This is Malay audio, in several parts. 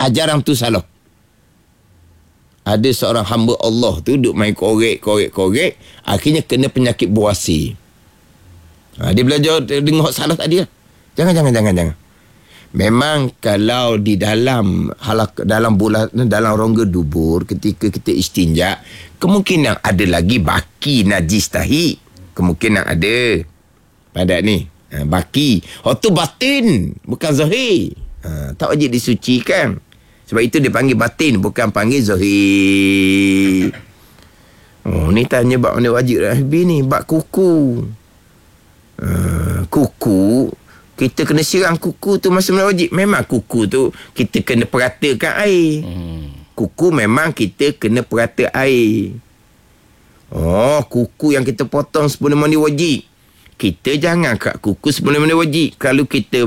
ajaran tu salah. Ada seorang hamba Allah tu duk main korek, akhirnya kena penyakit buasi. Dia belajar dengar salah tadi lah. Jangan. Memang kalau di dalam dalam rongga dubur ketika kita istinja, kemungkinan ada lagi baki najis tahi. Kemungkinan ada. Pada ni baki. Tu batin, bukan zahir. Tak wajib disucikan. Sebab itu dia panggil batin, bukan panggil zahir. Ni tanya bab mana wajib rahbi ni, bab kuku. Kuku, kita kena siram kuku tu masa wajib. Memang kuku tu kita kena peratakan air. Kuku memang kita kena perata air. Kuku yang kita potong sebelum mandi wajib, kita jangan kat kuku sebelum mandi wajib. Kalau kita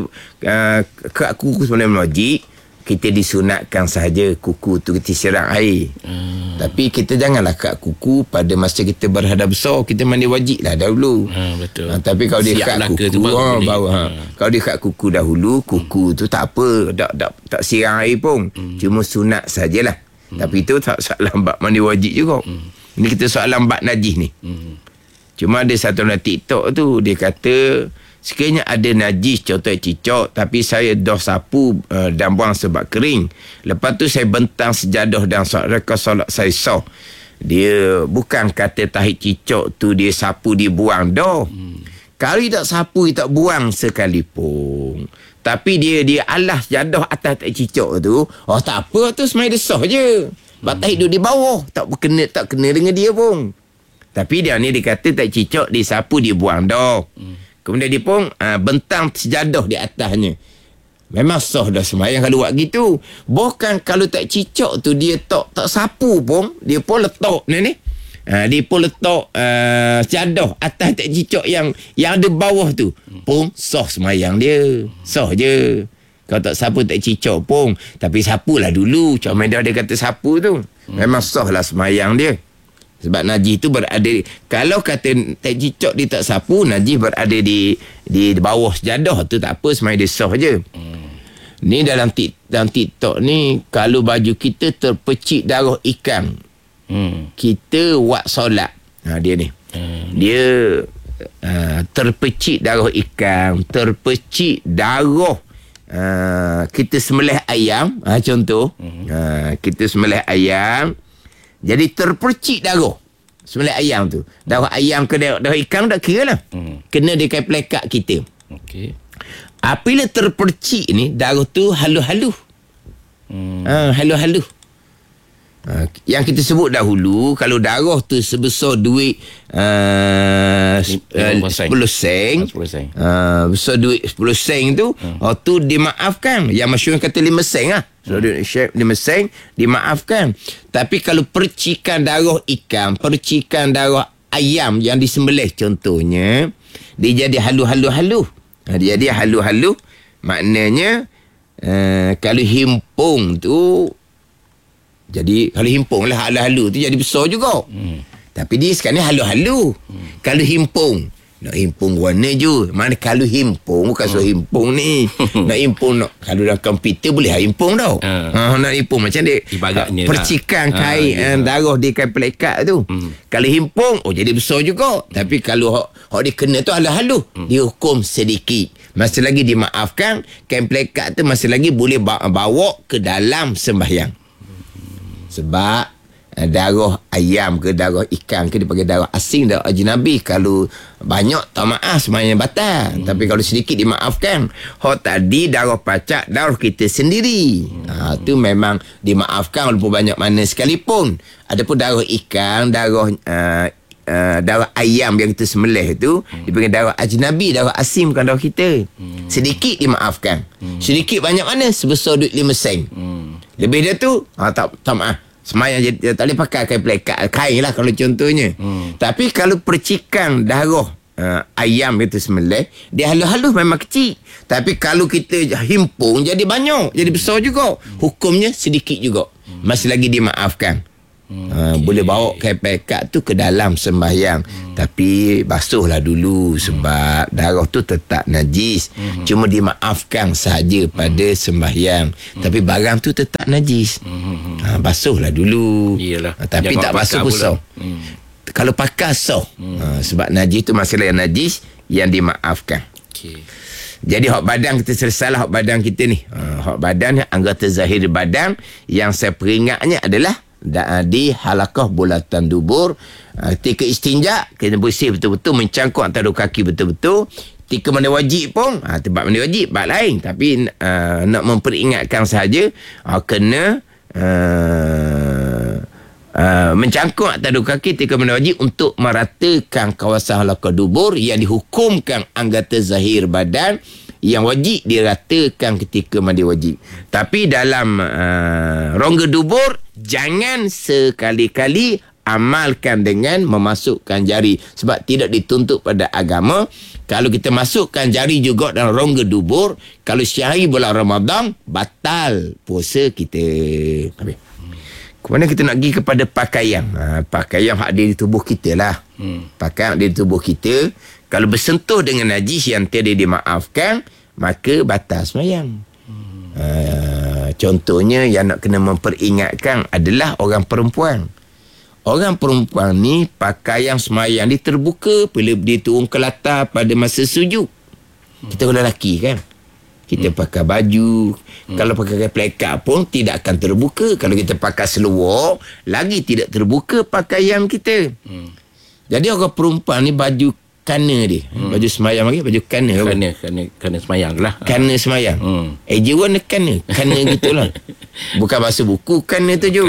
kat kuku sebelum mandi wajib, kita disunatkan sahaja kuku tu kita siram air. Tapi kita janganlah kat kuku pada masa kita berhadap besar, kita mandi wajib lah dahulu. Betul. Tapi kalau dia kat kuku kalau dia kat kuku dahulu, kuku tu tak apa, tak siram air pun. Cuma sunat sajalah. Tapi itu tak soalan bab mandi wajib juga. Ini kita soalan bab najis ni. Cuma ada satu orang TikTok tu, dia kata sekiranya ada najis, contoh cicak, tapi saya dah sapu dan buang sebab kering. Lepas tu saya bentang sejadah dan solat saya sah. Dia bukan kata tahi cicak tu dia sapu dia buang dah. Kalau dia tak sapu, dia tak buang sekalipun, tapi dia alas jadah atas tak cicak tu, tak apa tu, semai dia sah je. Batai duduk di bawah, tak kena dengan dia pun. Tapi dia ni dia kata tak cicak, dia sapu dia buang dah. Kemudian dia pun bentang sejadah di atasnya. Memang sah dah sembahyang kalau buat gitu. Bukan kalau tak cicak tu dia tak sapu pun, dia pun letak ni. Dia pun letak sejadah atas tak cicak yang ada bawah tu. Pun sah sembahyang dia. Sah je. Kalau tak sapu tak cicak pun. Tapi sapulah dulu. Cik Medah dia kata sapu tu. Memang sah lah sembahyang dia. Sebab najis tu berada, kalau kata tak cicak dia tak sapu, najis berada di bawah sejadah tu, tak apa, semai dia sah je. Ni dalam TikTok ni, kalau baju kita terpecik darah ikan, kita buat solat. Dia ni. Dia terpecik darah ikan, terpecik darah kita sembelih ayam, contoh. Kita sembelih ayam, jadi terpercik darah sembelih ayam tu. Darah ayam ke darah ikan tak kira lah. Kena dekat pelekat kita. Okey. Apabila terpercik ni, darah tu halu-halu. Halu-halu. Yang kita sebut dahulu, kalau darah tu sebesar duit 10 sen, besar duit 10 sen tu, tu dimaafkan. Yang masyhur kata 5 sen lah. So, 5 sen dimaafkan. Tapi kalau percikan darah ikan, percikan darah ayam yang disembelih contohnya, dia jadi halu-halu-halu. Dia jadi halu-halu, maknanya kalau himpung tu, jadi kalau himpung lah halu-halu tu jadi besar juga. Tapi dia sekarang ni halu-halu. Kalau himpung, nak himpung warna je. Mana kalau himpung, bukan so himpung ni. Nak himpung, kalau dalam komputer boleh himpung tau. Nak himpung macam dia percikan kain darah di kain pelekat tu. Kalau himpung, jadi besar juga. Tapi kalau dia kena tu halu-halu, dia hukum sedikit. Masih lagi dimaafkan. Kain pelekat tu masih lagi boleh bawa ke dalam sembahyang. Sebab darah ayam ke darah ikan ke, dia pakai darah asing, darah ajnabi. Kalau banyak, tak maaf, semuanya batal. Tapi kalau sedikit dimaafkan. Tadi darah pacak, darah kita sendiri. Itu memang dimaafkan walaupun banyak mana sekalipun. Adapun darah ikan, darah ayam yang kita sembelih tu, dia panggil darah ajnabi, darah asing, bukan darah kita. Sedikit dimaafkan. Sedikit banyak mana? Sebesar duit 5 sen. Lebih dia tu, tak maaf. Semayang je, tak boleh pakai kain pelekat, kain lah kalau contohnya. Tapi kalau percikan darah ayam kita sembelih, dia halus-halus memang kecil. Tapi kalau kita himpung, jadi banyak, jadi besar juga. Hukumnya sedikit juga. Masih lagi dimaafkan. Boleh bawa pekat tu ke dalam sembahyang. Tapi basuhlah dulu sebab darah tu tetap najis. Cuma dimaafkan sahaja pada sembahyang. Tapi barang tu tetap najis. Basuhlah dulu. Tapi tak basuh pusau. Kalau pakar sah. Sebab najis tu masalah yang najis yang dimaafkan. Jadi hak badan kita selesailah hak badan kita ni. Hak badan anggota zahir badan yang saya peringatnya adalah di halakah bulatan dubur. Ketika istinja kena bersih betul-betul, mencangkuk antara kaki betul-betul. Ketika mandi wajib pun tempat mandi wajib bab lain, tapi nak memperingatkan sahaja kena mencangkuk antara kaki ketika mandi wajib untuk meratakan kawasan halakah dubur yang dihukumkan anggota zahir badan yang wajib diratakan ketika mandi wajib. Tapi dalam rongga dubur jangan sekali-kali amalkan dengan memasukkan jari, sebab tidak dituntut pada agama. Kalau kita masukkan jari juga dalam rongga dubur, kalau syahri bulan Ramadan, batal puasa kita. Habis. Kemudian kita nak pergi kepada pakaian. Pakaian hak ada di tubuh kita lah. Pakaian ada di tubuh kita. Kalau bersentuh dengan najis yang tiada dimaafkan, maka batal sembahyang. Contohnya yang nak kena memperingatkan adalah orang perempuan. Orang perempuan ni pakaian sembahyang dia terbuka bila dia turun ke latar pada masa sujud. Kita orang lelaki kan, kita pakai baju. Kalau pakai plekat pun tidak akan terbuka. Kalau kita pakai seluar, lagi tidak terbuka pakaian kita. Jadi orang perempuan ni baju kana dia. Baju semayang lagi, baju kana. Kana semayang lah. Kana semayang. Jiwa ni kana. Kana gitulah. Bukan bahasa buku, kana tu je.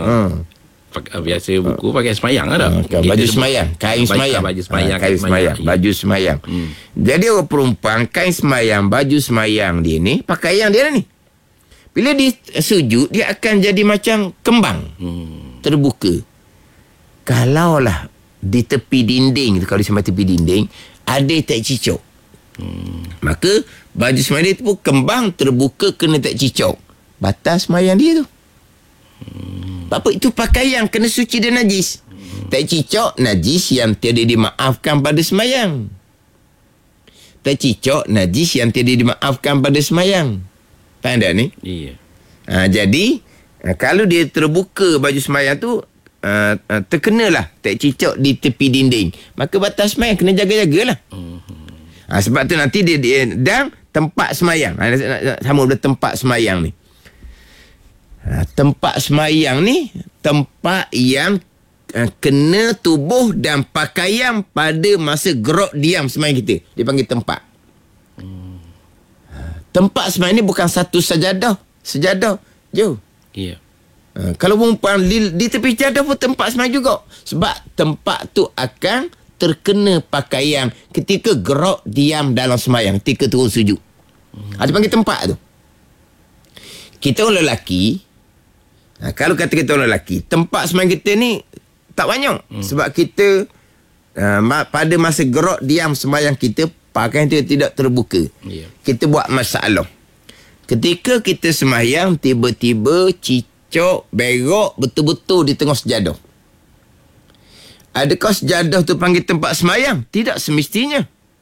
Biasa buku pakai semayang lah. Baju semayang, kain semayang. Baju semayang, kain semayang, baju semayang. Jadi orang perempuan kain semayang, baju semayang dia ni, pakaian dia ni. Bila dia sujud, dia akan jadi macam kembang. Terbuka. Kalaulah di tepi dinding, kalau di sebelah tepi dinding, ada tak cicok. Maka baju semayang dia tu pun kembang terbuka kena tak cicok. Batas semayang dia tu. Apa itu pakaian kena suci dan najis. Tak cicok najis yang tiada dimaafkan pada semayang. Tak cicok najis yang tiada dimaafkan pada semayang. Faham tak ni? Iya. Jadi kalau dia terbuka baju semayang tu, terkenalah tak cicok di tepi dinding, maka batas semayang kena jaga-jagalah. Sebab tu nanti dia dan tempat semayang. Sama ada tempat semayang ni. Tempat semayang ni tempat yang kena tubuh dan pakaian pada masa gerak diam semayang kita. Dia panggil tempat. Tempat semayang ni bukan satu sajadah. Sejadah je. Iya. Kalau perempuan di tepi sejadah pun tempat semayang juga. Sebab tempat tu akan terkena pakaian ketika gerak diam dalam semayang, ketika turun sujud. Dia panggil tempat tu. Kita orang lelaki, kalau kata kita orang lelaki, tempat semayang kita ni tak banyak. Sebab kita pada masa gerak diam semayang kita, pakaian kita tidak terbuka. Kita buat masalah. Ketika kita semayang, tiba-tiba cicok, berok betul-betul di tengah sejadah. Adakah sejadah tu panggil tempat semayang? Tidak semestinya.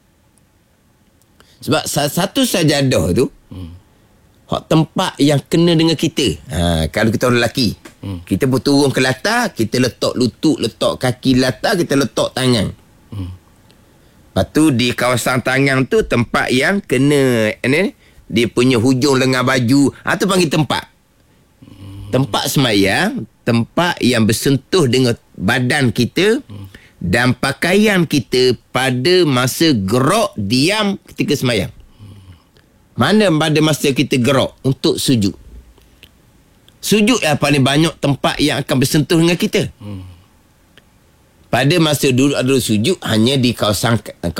Sebab satu sajadah tu hak tempat yang kena dengan kita. Kalau kita orang lelaki, kita pun turun ke latar, kita letak lutut, letak kaki latar, kita letak tangan. Lepas tu di kawasan tangan tu tempat yang kena dia punya hujung lengan baju, tu panggil tempat. Tempat semayang, tempat yang bersentuh dengan badan kita dan pakaian kita pada masa gerak diam ketika semayang. Mana pada masa kita gerak untuk sujud. Sujud yang paling banyak tempat yang akan bersentuh dengan kita. Pada masa dulu ada sujud hanya di kawasan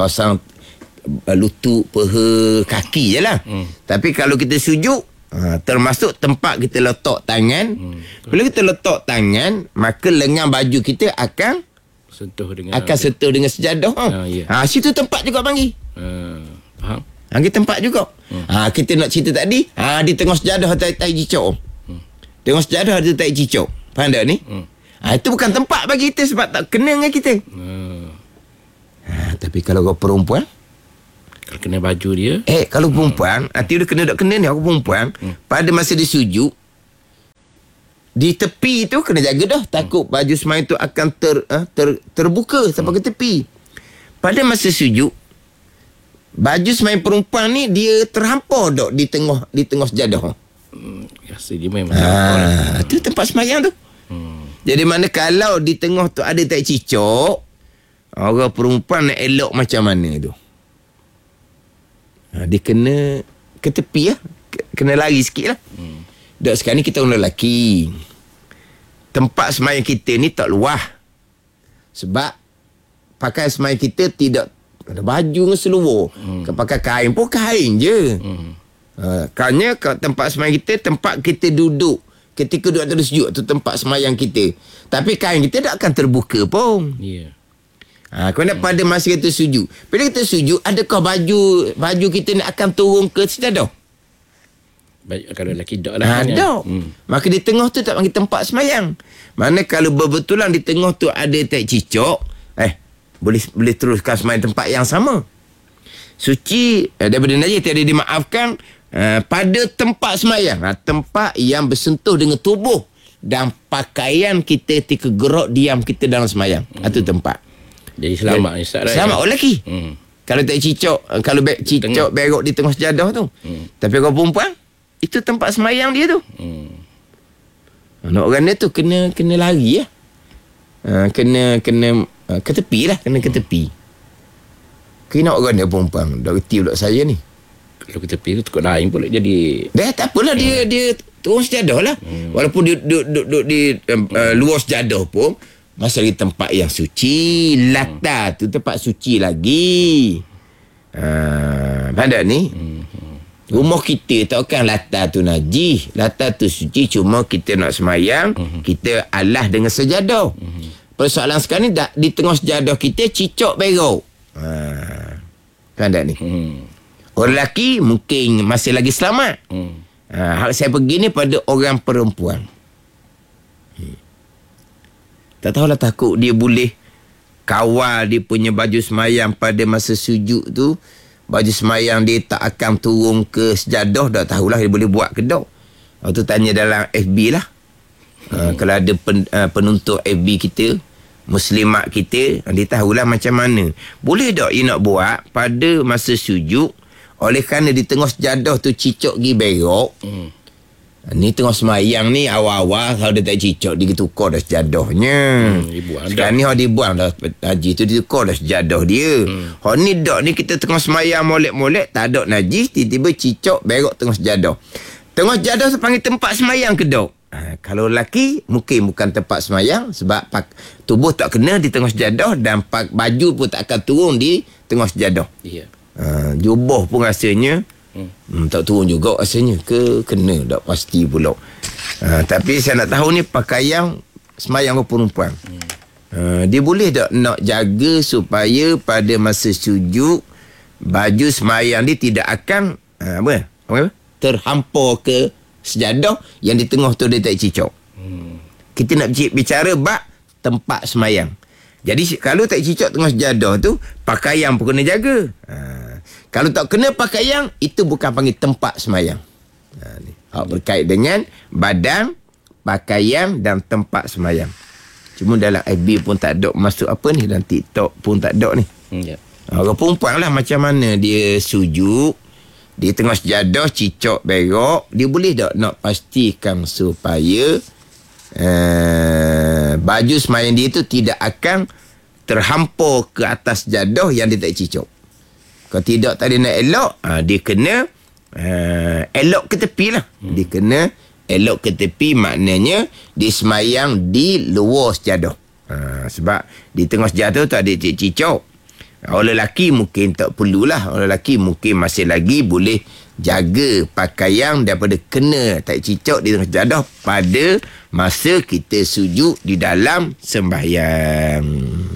lutut, paha, kaki je lah. Tapi kalau kita sujud, termasuk tempat kita letak tangan. Bila kita letak tangan, maka lengan baju kita akan sentuh dengan sejadah. Situ tempat juga panggil. Faham? Kita tempat juga. Kita nak cerita tadi, di tengah sejadah tak cicok. Tengah sejadah ada tak cicok. Faham tak ni? Itu bukan tempat bagi kita sebab tak kena dengan kita. Tapi kalau kau perempuan, Kalau kena baju dia, kalau perempuan, nanti dia kena tak kena ni, aku perempuan, pada masa dia sujud, di tepi tu kena jaga dah. Takut baju sembahyang tu akan terbuka sampai ke tepi. Pada masa sujud, baju sembahyang perempuan ni dia terhampar dok di tengah sejadah. rasa dia memang tu tempat sembahyang tu. Jadi mana kalau di tengah tu ada tak cicok, orang perempuan nak elok macam mana tu? Dia kena ke tepi lah. Kena lari sikit lah. Dok sekarang ni kita orang lelaki. Tempat sembahyang kita ni tak luah. Sebab pakai sembahyang kita tidak ada baju dengan seluar. Pakai kain pun kain je. Kerana tempat sembahyang kita, tempat kita duduk. Ketika duduk atas sujud tu tempat sembahyang kita. Tapi kain kita tak akan terbuka pun. Ya. Kerana pada masa kita sujud, bila kita sujud, adakah baju kita ni akan turun ke sejadah? Kalau lelaki tak lah. Tak. Maka di tengah tu tak panggil tempat sembahyang. Mana kalau berbetulan di tengah tu ada tak cicok, boleh teruskan sembahyang tempat yang sama. Suci daripada najis tiada dimaafkan pada tempat sembahyang. Tempat yang bersentuh dengan tubuh dan pakaian kita ketika gerak diam kita dalam sembahyang. Itu tempat. Jadi selamat ni Ustaz. Selamat orang lelaki. Kalau tak cicok, kalau cicok berok di tengah sejadah tu. Tapi kalau perempuan, itu tempat sembahyang dia tu. Nak orang dia tu kena lari lah. Kena ke tepi lah. Kena ke tepi. Kena orang dia perempuan. Dah reti pula saya ni. Kalau ke tepi tu tukar lain pula jadi. Tak apalah. Dia turun sejadah lah. Walaupun dia duduk di luar sejadah pun, masa di tempat yang suci, latar tu tempat suci lagi. Pada ni, rumah kita takkan latar tu najis. Latar tu suci, cuma kita nak semayang, kita alah dengan sejadah. Persoalan sekarang ni, di tengah sejadah kita, cicok berok. Pada ni. Orang lelaki mungkin masih lagi selamat. Hal saya pergi ni pada orang perempuan. Tak tahulah, takut dia boleh kawal dia punya baju semayang pada masa sujud tu. Baju semayang dia tak akan turun ke sejadah. Tak tahulah dia boleh buat ke tak. Waktu tanya dalam FB lah. Kalau ada penuntut FB kita, muslimat kita, dia tahulah macam mana. Boleh tak dia nak buat pada masa sujud, oleh kerana di tengah sejadah tu cicok pergi berok. Ni tengah semayang ni, awal-awal kalau dia tak cicok, dia tukar dah sejadahnya. Sekarang ni dia buang dah najis tu, dia tukar dah sejadah dia. Ni dak ni kita tengah semayang molek-molek, tak ada najis, tiba-tiba cicok berok tengah sejadah. Tengah sejadah tu panggil tempat semayang ke dak? Kalau lelaki mungkin bukan tempat semayang, sebab tubuh tak kena di tengah sejadah, dan baju pun tak akan turun di tengah sejadah. Jubah pun rasanya tak turun juga rasanya ke kena, tak pasti pula. Tapi saya nak tahu ni pakaian semayang perempuan, dia boleh tak nak jaga supaya pada masa sujud baju semayang dia tidak akan terhampar ke sejadah yang di tengah tu dia tak cicok. Kita nak bicara bab tempat semayang. Jadi kalau tak cicok tengah sejadah tu, pakaian pun kena jaga. Kalau tak kena pakaian, itu bukan panggil tempat semayang. Ni berkait dengan badan, pakaian dan tempat semayang. Cuma dalam FB pun tak ada masuk apa ni, dalam TikTok pun tak ada ni. Orang perempuan lah macam mana dia sujud, dia tengah sejadah, cicok berok, dia boleh tak nak pastikan supaya baju semayang dia tu tidak akan terhampar ke atas sejadah yang dia tak cicok. Kalau tidak tadi nak elok, dia kena elok ke tepi lah. Dia kena elok ke tepi, maknanya dia semayang di luar sejadah. Sebab di tengah sejadah tu ada cicok. Orang lelaki mungkin tak perlulah. Orang lelaki mungkin masih lagi boleh jaga pakaian daripada kena tak cicok di tengah sejadah pada masa kita sujud di dalam sembahyang.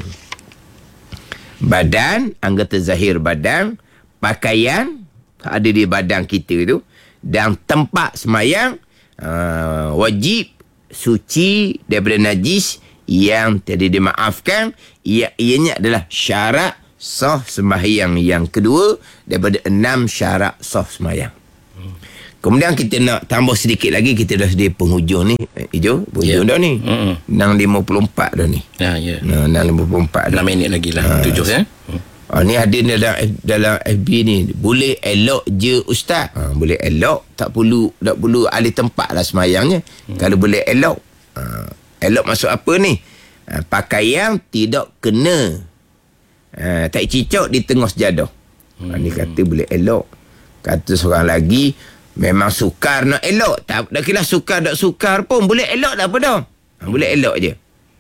Badan, anggota zahir badan, pakaian ada di badan kita tu, dan tempat semayang wajib suci daripada najis yang tidak dimaafkan, ianya adalah syarat sah sembahyang yang kedua daripada 6 syarat sah sembahyang. Kemudian kita nak tambah sedikit lagi, kita dah di penghujung ni, penghujung dah ni. 6.54 dah ni. Ya. 6.54 dah. 6 minit lagi lah. 7 ya. Ni ada dalam FB ni, boleh elok je ustaz. Boleh elok, tak perlu ahli tempat lah semayangnya. Kalau boleh elok. Elok maksud apa ni? Pakaian tidak kena tak cicak di tengah sejadah. Ni kata boleh elok. Kata seorang lagi, memang sukar nak elok. Tak kira sukar tak sukar pun boleh elok dah apa dah. Boleh elok je.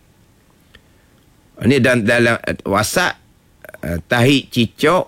Ni dalam WhatsApp, tahi cicak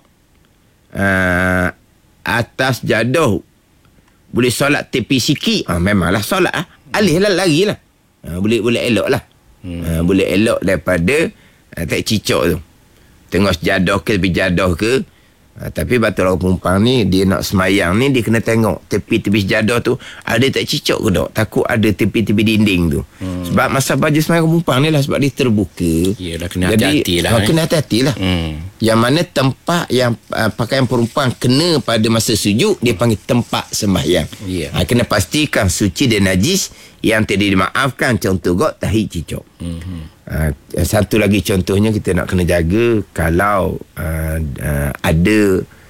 atas jadah boleh solat tepi sikit. Memanglah solat lah. Alih lah, lagi lah. Boleh elok lah. Boleh elok daripada tak cicak tu. Tengok sejadah ke, tepi jadah ke. Tapi batul orang perempuan ni, dia nak semayang ni, dia kena tengok tepi-tepi sejadah tu ada tak cicak ke tak. Takut ada tepi-tepi dinding tu. Sebab masa baju semayang perempuan ni lah, sebab dia terbuka. Yelah, kena hati-hati lah. Kena hati-hati lah. Yang mana tempat yang pakaian perempuan kena pada masa sujud, dia panggil tempat sembahyang. Kena pastikan suci dan najis yang tidak dimaafkan. Contoh gok tahi cicak. Satu lagi contohnya, kita nak kena jaga kalau ada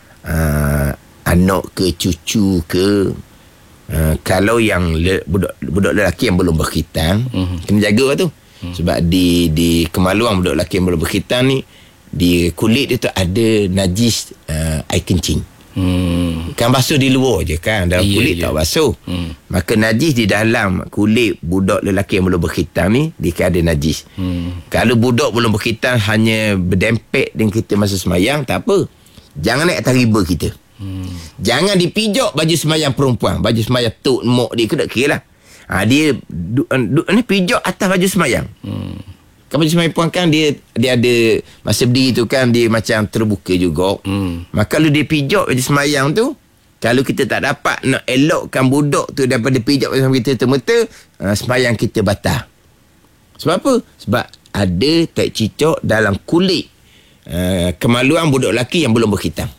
anak ke cucu ke, kalau yang budak lelaki yang belum berkhitan, kena jaga lah tu. Sebab di kemaluan budak lelaki yang belum berkhitan ni, di kulit dia tu ada najis air kencing. Kan basuh di luar je kan, dalam kulit tak basuh. Maka najis di dalam kulit budak lelaki yang belum berkhitan ni, dia ada najis. Kalau budak belum berkhitan hanya berdempet dengan kita masa semayang, tak apa. Jangan naik atas riba kita. Jangan dipijak baju semayang perempuan, baju semayang tok mok dia, tak kira lah. Dia ni pijak atas baju semayang. Kan baju semayang perempuan kan dia ada masa berdiri tu kan, dia macam terbuka juga. Maka kalau dia pijak baju semayang tu, kalau kita tak dapat nak elokkan budak tu daripada pijak baju semayang kita termeta, semayang kita batal. Sebab apa? Sebab ada tak cicak dalam kulit kemaluan budak lelaki yang belum berkhitan.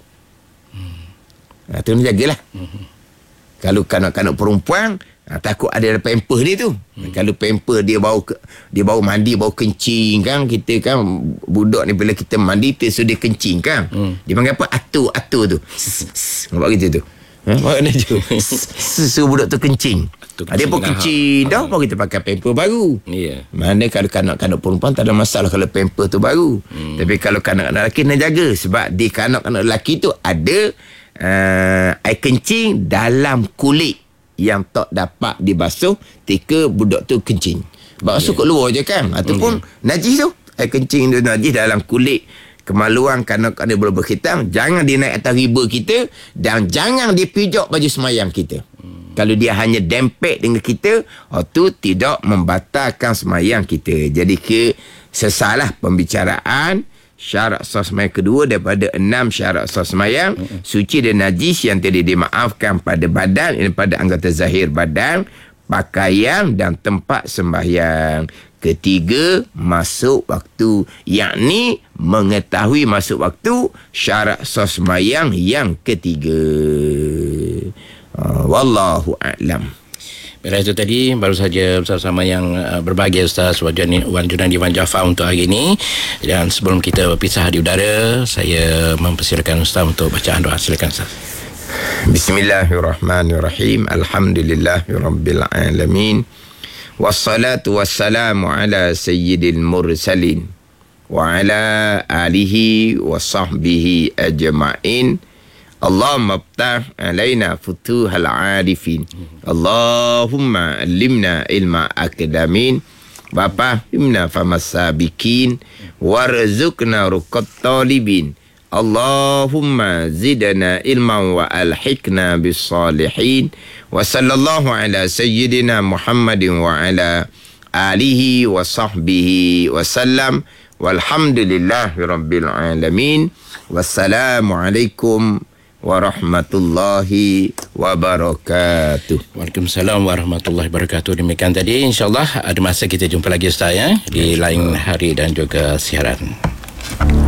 Tu kena jagalah. Kalau kanak-kanak perempuan, takut ada pampers dia tu. Kalau pampers dia bau mandi, bau kencing kan, kita kan budak ni bila kita mandi dia kencing kan. Dia panggil apa? Atur tu. Nampak gitu tu. Maknanya tu. Suruh budak tu kencing. Dia pun kencing dah, baru kita pakai pampers baru. Mana kalau kanak-kanak perempuan tak ada masalah kalau pampers tu baru. Tapi kalau kanak-kanak lelaki nak jaga, sebab di kanak-kanak lelaki tu ada air kencing dalam kulit yang tak dapat dibasuh ketika budak tu kencing. Basuh kat luar je kan, ataupun najis tu, air kencing tu najis dalam kulit kemaluan kanak-kanak dia belum berkhitan. Jangan dia naik atas riba kita, dan jangan dia pijak baju semayang kita. Kalau dia hanya dempet dengan kita, tu tidak membatalkan semayang kita. Jadi sesalah pembicaraan syarat sah sembahyang kedua daripada 6 syarat sah sembahyang, suci dan najis yang tidak dimaafkan pada badan, pada anggota zahir badan, pakaian dan tempat sembahyang. Ketiga, masuk waktu, yakni mengetahui masuk waktu, syarat sah sembahyang yang ketiga. Wallahu a'lam. Baiklah, itu tadi baru saja bersama yang berbahagia Ustaz Wan Junadi Wan Jaafar untuk hari ini. Dan sebelum kita berpisah di udara, saya mempersilakan Ustaz untuk bacaan doa. Silakan Ustaz. Bismillahirrahmanirrahim. Alhamdulillahirabbil alamin. Wassalatu wassalamu ala sayyidil mursalin wa ala alihi wa sahbihi ajma'in. Allahumma aftah alaina futuhal arifin. Allahumma allimna ilma akadamin wa fahimna famasabikin warzuqna ruqat talibin. Allahumma zidna ilman wa alhiqna bis salihin. Wa sallallahu ala sayyidina Muhammadin wa ala alihi wa sahbihi wa sallam. Walhamdulillahi rabbil alamin. Wassalamualaikum warahmatullahi wabarakatuh. Waalaikumsalam warahmatullahi wabarakatuh. Demikian tadi, insyaAllah ada masa kita jumpa lagi Ustaz ya, di lain hari dan juga siaran.